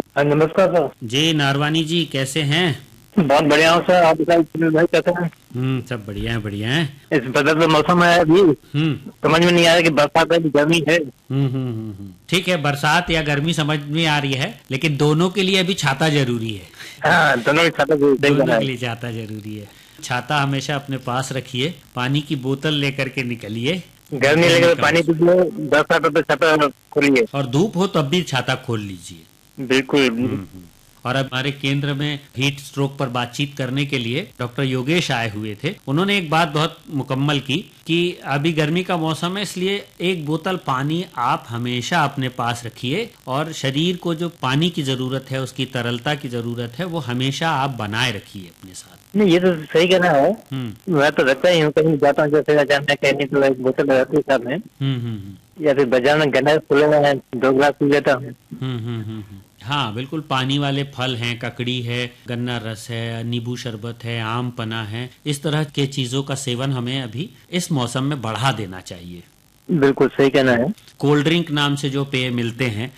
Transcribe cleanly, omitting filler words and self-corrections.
हाँ, नमस्कार सर। जी नारवानी जी, कैसे हैं? बहुत बढ़िया हूँ सर। आप बताइए सुनील भाई कैसे हैं? सब बढ़िया है, बढ़िया है। इस बदलते मौसम है अभी, हम्म समझ में नहीं आ रहा कि बरसात है कि गर्मी है। ठीक है, बरसात या गर्मी समझ में आ रही है, लेकिन दोनों के लिए अभी छाता जरूरी है। हाँ, दोनों की छाता सही कर दोनों रहा के है। लिए छाता जरूरी है। छाता हमेशा अपने पास रखिए, पानी की बोतल लेकर के निकलिए, गर्मी घूमने लगे तो का पानी मौसम। पीजिए, बरसात हो तो छाता खोलिए। और धूप हो तब भी छाता खोल लीजिए। बिल्कुल। और अब हमारे केंद्र में हीट स्ट्रोक पर बातचीत करने के लिए डॉक्टर योगेश आए हुए थे। उन्होंने एक बात बहुत मुकम्मल की कि अभी गर्मी का मौसम है, इसलिए एक बोतल पानी आप हमेशा अपने पास रखिए, और शरीर को जो पानी की जरूरत है, उसकी तरलता की जरूरत है, वो हमेशा आप बनाए रखिए अपने साथ। नहीं, ये तो सही कहना है। हम्म मैं तो रखता ही हूँ, कहीं जाता हूँ जैसे अचानक कहीं तो एक बोतल रहती है साथ में। हम्म हम्म या फिर बाजार में गन्ना खुले हुए हैं, 2 गिलास पी लेता हूँ। हाँ बिल्कुल, पानी वाले फल हैं, ककड़ी है, गन्ना रस है, नींबू शरबत है, आम पना है, इस तरह के चीजों का सेवन हमें अभी इस मौसम में बढ़ा देना चाहिए। बिल्कुल सही कहना है। कोल्ड ड्रिंक नाम से जो पेय मिलते हैं,